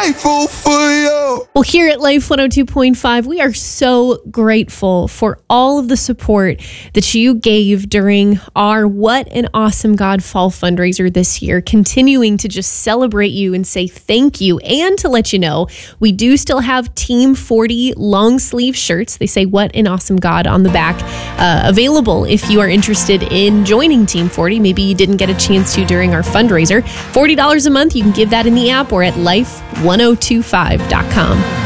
grateful for you. Well, here at Life 102.5, we are so grateful for all of the support that you gave during our What an Awesome God Fall fundraiser this year, continuing to just celebrate you and say thank you, and to let you know, we do still have Team 40 long sleeve shirts. They say What an Awesome God on the back, available if you are interested in joining Team 40. Maybe you didn't get a chance to during our fundraiser. $40 a month. You can give that in the app or at life1025.com.